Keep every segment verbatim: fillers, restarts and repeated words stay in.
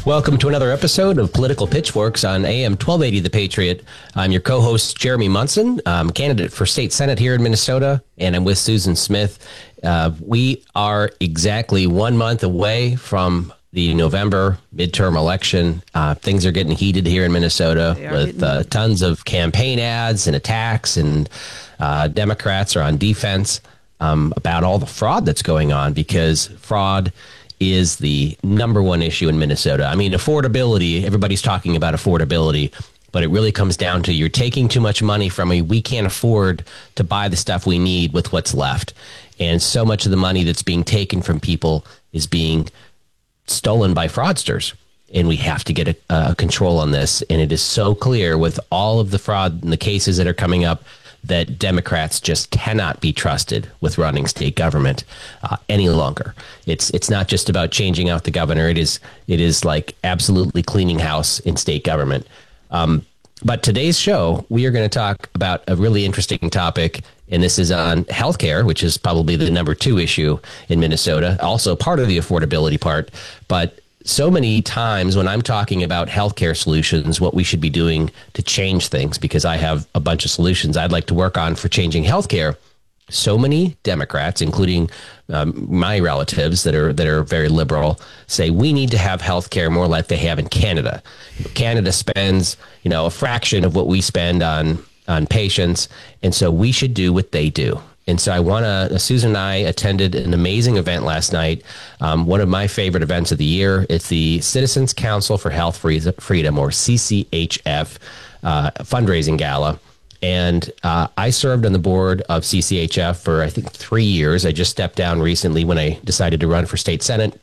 Welcome to another episode of Political Pitchforks on A M twelve eighty The Patriot. I'm your co-host, Jeremy Munson. I'm a candidate for state senate here in Minnesota, and I'm with Susan Smith. Uh, we are exactly one month away from the November midterm election. Uh, things are getting heated here in Minnesota with uh, tons of campaign ads and attacks, and uh, Democrats are on defense um, about all the fraud that's going on, because fraud is the number one issue in Minnesota. I mean, affordability, everybody's talking about affordability, but it really comes down to you're taking too much money from me. We can't afford to buy the stuff we need with what's left. And so much of the money that's being taken from people is being stolen by fraudsters. And we have to get a, a control on this. And it is so clear with all of the fraud and the cases that are coming up that Democrats just cannot be trusted with running state government uh, any longer. It's it's not just about changing out the governor. It is it is like absolutely cleaning house in state government. Um, but today's show, we are going to talk about a really interesting topic, and this is on healthcare, which is probably the number two issue in Minnesota, also part of the affordability part. But so many times when I'm talking about healthcare solutions, what we should be doing to change things, because I have a bunch of solutions I'd like to work on for changing healthcare. So many Democrats, including um, my relatives that are that are very liberal, say we need to have healthcare more like they have in Canada. Canada spends, you know, a fraction of what we spend on on patients, and so we should do what they do. And so I want to, Susan and I attended an amazing event last night, um, one of my favorite events of the year. It's the Citizens Council for Health Freedom, or C C H F, uh, fundraising gala. And uh, I served on the board of C C H F for, I think, three years. I just stepped down recently when I decided to run for state senate.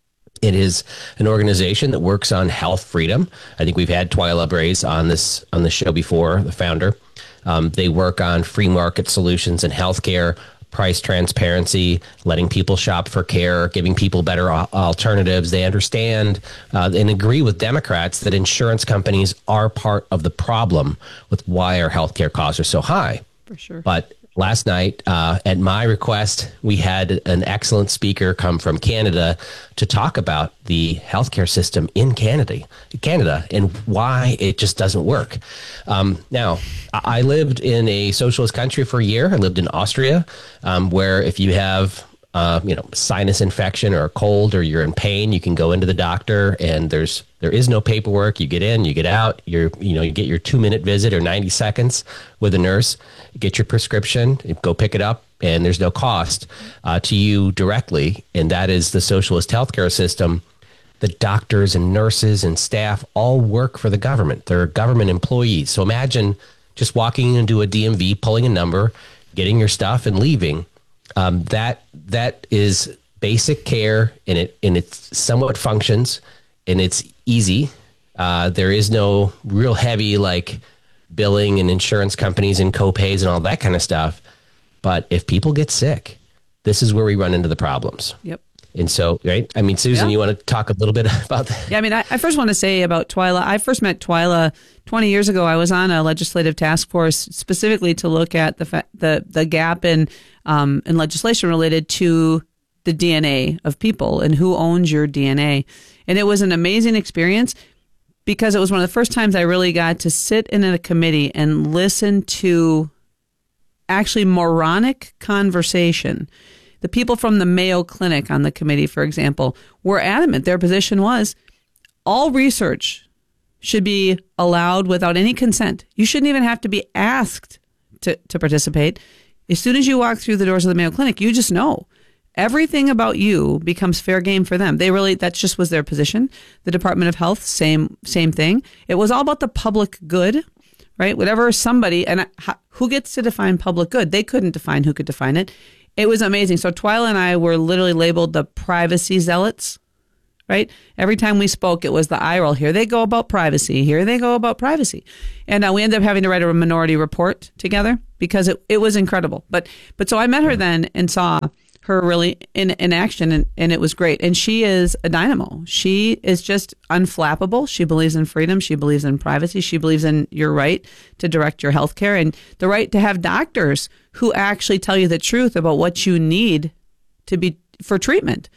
It is an organization that works on health freedom. I think we've had Twyla Brace on this on the show before, the founder. Um, they work on free market solutions in healthcare, price transparency, letting people shop for care, giving people better alternatives. They understand uh, and agree with Democrats that insurance companies are part of the problem with why our healthcare costs are so high. For sure. But last night, uh, at my request, we had an excellent speaker come from Canada to talk about the healthcare system in Canada, Canada, and why it just doesn't work. Um, now, I lived in a socialist country for a year. I lived in Austria, um, where if you have Uh, you know, sinus infection or a cold, or you're in pain, you can go into the doctor, and there's there is no paperwork. You get in, you get out. You're you know you get your two minute visit or ninety seconds with a nurse. You get your prescription, you go pick it up, and there's no cost uh, to you directly. And that is the socialist healthcare system. The doctors and nurses and staff all work for the government. They're government employees. So imagine just walking into a D M V, pulling a number, getting your stuff, and leaving. Um, that that is basic care, and it and it somewhat functions, and it's easy. Uh, there is no real heavy like billing and insurance companies and copays and all that kind of stuff. But if people get sick, this is where we run into the problems. Yep. And so, right? I mean, Susan, yeah. You want to talk a little bit about that? Yeah, I mean, I, I first want to say about Twyla. I first met Twyla twenty years ago. I was on a legislative task force specifically to look at the fa- the the gap in um, in legislation related to the D N A of people and who owns your D N A. And it was an amazing experience, because it was one of the first times I really got to sit in a committee and listen to actually moronic conversation. The people from the Mayo Clinic on the committee, for example, were adamant. Their position was all research should be allowed without any consent. You shouldn't even have to be asked to, to participate. As soon as you walk through the doors of the Mayo Clinic, you just know. Everything about you becomes fair game for them. They really, that just was their position. The Department of Health, same same thing. It was all about the public good, right? Whatever somebody, and who gets to define public good? They couldn't define who could define it. It was amazing. So Twyla and I were literally labeled the privacy zealots, right? Every time we spoke, it was the eye roll. Here they go about privacy. Here they go about privacy. And uh, we ended up having to write a minority report together, because it, it was incredible. But but so I met her then and saw her really in, in action, and, and it was great. And she is a dynamo. She is just unflappable. She believes in freedom. She believes in privacy. She believes in your right to direct your health care and the right to have doctors who actually tell you the truth about what you need to be for treatment.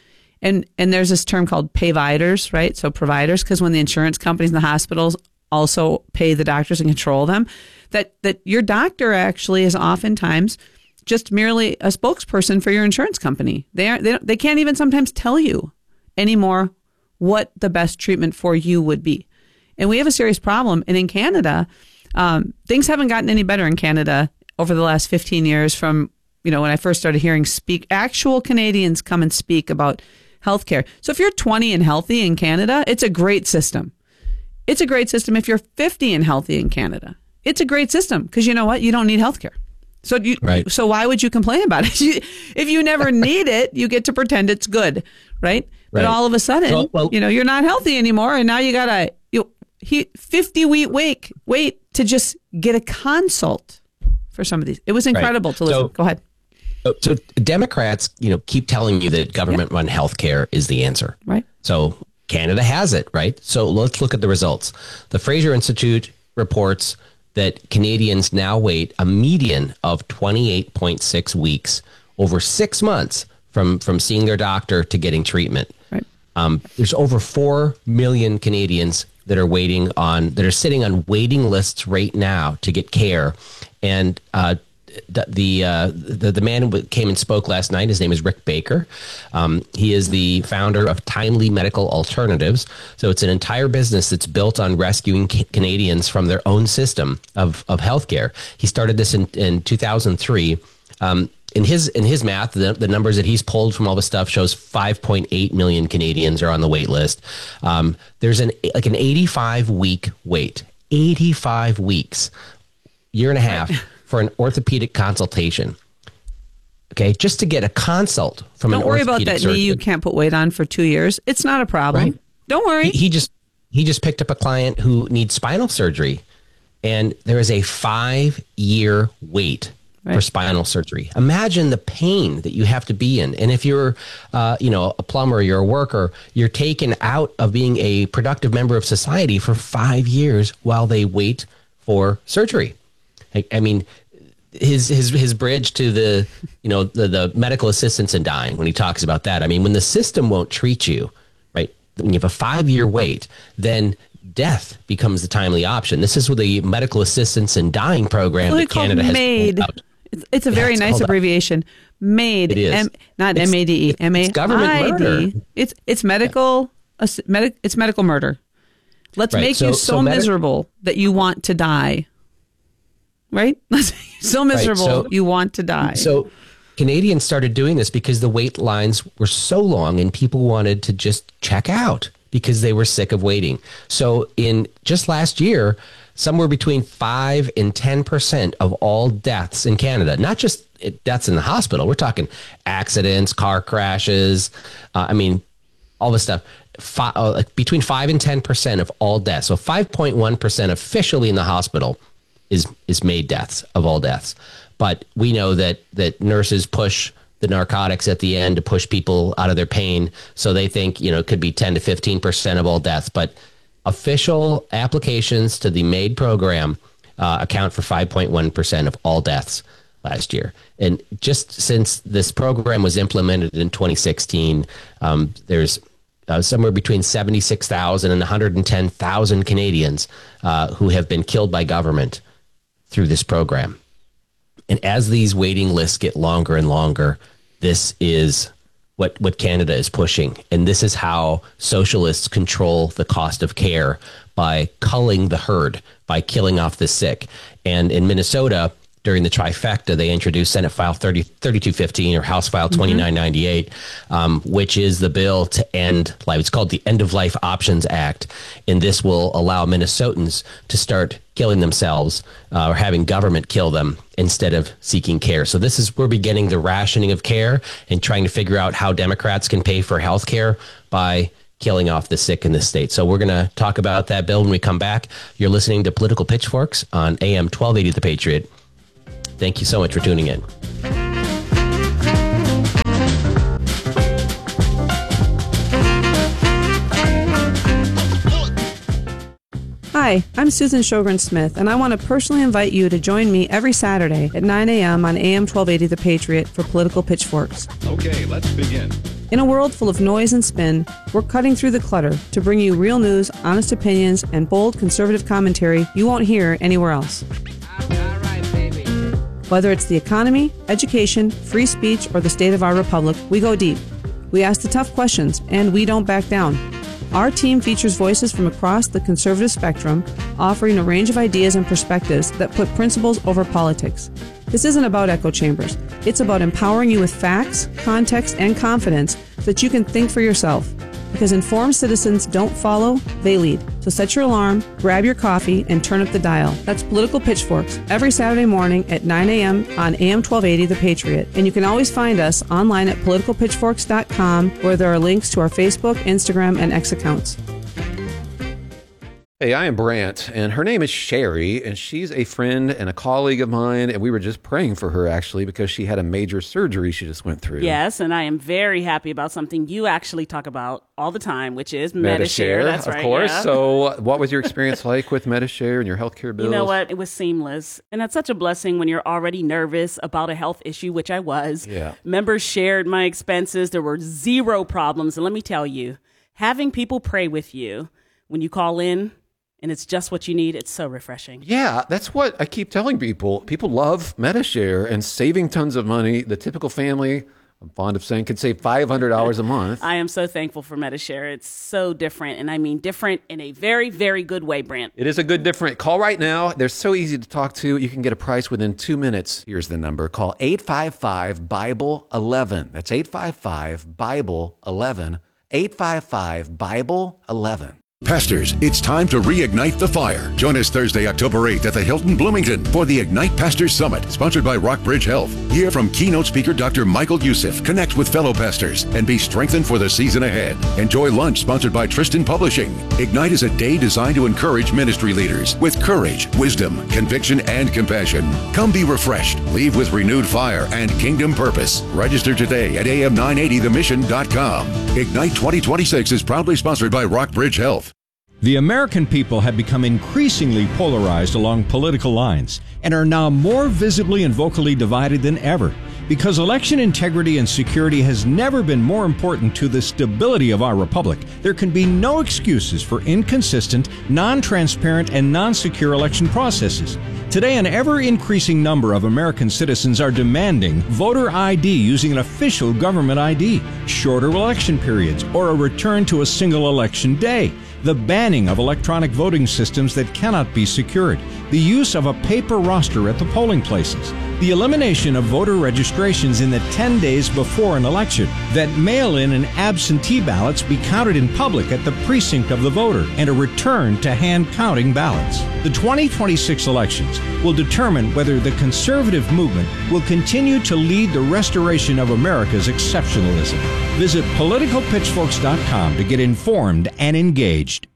And and there's this term called payviders, right? So providers, because when the insurance companies and the hospitals also pay the doctors and control them, that that your doctor actually is oftentimes just merely a spokesperson for your insurance company. They aren't, they, they can't even sometimes tell you anymore what the best treatment for you would be. And we have a serious problem. And in Canada, um, things haven't gotten any better in Canada over the last fifteen years from, you know, when I first started hearing speak, actual Canadians come and speak about healthcare. So if you're twenty and healthy in Canada, it's a great system. It's a great system if you're fifty and healthy in Canada. It's a great system because you know what? You don't need healthcare. So you, right. so why would you complain about it? If you never need it, you get to pretend it's good, right? right. But all of a sudden, well, well, you know, you're not healthy anymore, and now you gotta you he fifty week wait wait to just get a consult for some of these. It was incredible right. to listen. So, Go ahead. So Democrats, you know, keep telling you that government-run yeah. health care is the answer. Right. So Canada has it, right? So let's look at the results. The Fraser Institute reports that Canadians now wait a median of twenty-eight point six weeks, over six months from, from seeing their doctor to getting treatment. Right. Um, there's over four million Canadians that are waiting on, that are sitting on waiting lists right now to get care. And uh, the the, uh, the the man who came and spoke last night, his name is Rick Baker. Um, he is the founder of Timely Medical Alternatives. So it's an entire business that's built on rescuing ca- Canadians from their own system of, of healthcare. He started this in, in two thousand three. Um, in his in his math, the, the numbers that he's pulled from all the stuff shows five point eight million Canadians are on the wait list. Um, there's an like an eighty-five week wait, eighty-five weeks, year and a half. For an orthopedic consultation. Okay, just to get a consult from Don't an worry orthopedic about that surgeon. knee you can't put weight on for two years. It's not a problem. Right. Don't worry. He, he just he just picked up a client who needs spinal surgery, and there is a five-year wait right. for spinal surgery. Imagine the pain that you have to be in. And if you're, uh, you know, a plumber, you're a worker, you're taken out of being a productive member of society for five years while they wait for surgery. I, I mean. His his his bridge to the you know the, the medical assistance in dying when he talks about that. I mean, when the system won't treat you, right? When you have a five year wait, then death becomes the timely option. This is what the medical assistance in dying program that Canada has MAID. It's, it's a yeah, very it's nice abbreviation. MAID. It is M, not it's, M A D E. M A I D. It's government murder. It's it's medical. Yeah. Medic, it's medical murder. Let's right. make so, you so, so miserable med- that you want to die. Right? So miserable, right. so, you want to die. So Canadians started doing this because the wait lines were so long and people wanted to just check out because they were sick of waiting. So in just last year, somewhere between five and ten percent of all deaths in Canada, not just deaths in the hospital, we're talking accidents, car crashes, uh, I mean, all this stuff. Five, uh, between five and ten percent of all deaths. So five point one percent officially in the hospital is is made deaths of all deaths. But we know that that nurses push the narcotics at the end to push people out of their pain. So they think, you know, it could be ten to fifteen percent of all deaths. But official applications to the MAID program uh, account for five point one percent of all deaths last year. And just since this program was implemented in twenty sixteen, um, there's uh, somewhere between seventy-six thousand and one hundred ten thousand Canadians uh, who have been killed by government through this program. And as these waiting lists get longer and longer, this is what, what Canada is pushing. And this is how socialists control the cost of care, by culling the herd, by killing off the sick. And in Minnesota, during the trifecta, they introduced Senate File thirty, thirty-two fifteen or House File twenty-nine ninety-eight, mm-hmm. um, which is the bill to end life. It's called the End of Life Options Act. And this will allow Minnesotans to start killing themselves uh, or having government kill them instead of seeking care. So this is, we're beginning the rationing of care and trying to figure out how Democrats can pay for health care by killing off the sick in this state. So we're going to talk about that bill when we come back. You're listening to Political Pitchforks on A M twelve eighty The Patriot. Thank you so much for tuning in. Hi, I'm Susan Sjogren Smith, and I want to personally invite you to join me every Saturday at nine a.m. on A M twelve eighty The Patriot for Political Pitchforks. Okay, let's begin. In a world full of noise and spin, we're cutting through the clutter to bring you real news, honest opinions, and bold conservative commentary you won't hear anywhere else. Whether it's the economy, education, free speech, or the state of our republic, we go deep. We ask the tough questions, and we don't back down. Our team features voices from across the conservative spectrum, offering a range of ideas and perspectives that put principles over politics. This isn't about echo chambers. It's about empowering you with facts, context, and confidence so that you can think for yourself. Because informed citizens don't follow, they lead. So set your alarm, grab your coffee, and turn up the dial. That's Political Pitchforks, every Saturday morning at nine a.m. on A M twelve eighty The Patriot. And you can always find us online at political pitchforks dot com, where there are links to our Facebook, Instagram, and X accounts. Hey, I am Brant, and her name is Sherry, and she's a friend and a colleague of mine, and we were just praying for her, actually, because she had a major surgery she just went through. Yes, and I am very happy about something you actually talk about all the time, which is Medi-Share. That's of right, course. Yeah. So what was your experience like with Medi-Share and your healthcare bills? You know what? It was seamless, and that's such a blessing when you're already nervous about a health issue, which I was. Yeah. Members shared my expenses. There were zero problems, and let me tell you, having people pray with you when you call in, and it's just what you need, it's so refreshing. Yeah, that's what I keep telling people. People love Medi-Share and saving tons of money. The typical family, I'm fond of saying, could save five hundred dollars a month. I am so thankful for Medi-Share. It's so different, and I mean different in a very, very good way, Brant. It is a good different. Call right now. They're so easy to talk to. You can get a price within two minutes. Here's the number. Call eight five five, Bible eleven. That's eight five five, Bible eleven. eight five five, Bible eleven. Pastors, it's time to reignite the fire. Join us Thursday, October eighth at the Hilton Bloomington for the Ignite Pastors Summit, sponsored by Rockbridge Health. Hear from keynote speaker Doctor Michael Youssef, connect with fellow pastors, and be strengthened for the season ahead. Enjoy lunch sponsored by Tristan Publishing. Ignite is a day designed to encourage ministry leaders with courage, wisdom, conviction, and compassion. Come be refreshed, leave with renewed fire and kingdom purpose. Register today at A M nine eighty the mission dot com. Ignite twenty twenty-six is proudly sponsored by Rockbridge Health. The American people have become increasingly polarized along political lines and are now more visibly and vocally divided than ever. Because election integrity and security has never been more important to the stability of our republic, there can be no excuses for inconsistent, non-transparent, and non-secure election processes. Today, an ever-increasing number of American citizens are demanding voter I D using an official government I D, shorter election periods, or a return to a single election day, the banning of electronic voting systems that cannot be secured, the use of a paper roster at the polling places, the elimination of voter registrations in the ten days before an election, that mail-in and absentee ballots be counted in public at the precinct of the voter, and a return to hand-counting ballots. The twenty twenty-six elections will determine whether the conservative movement will continue to lead the restoration of America's exceptionalism. Visit political pitchforks dot com to get informed and engaged.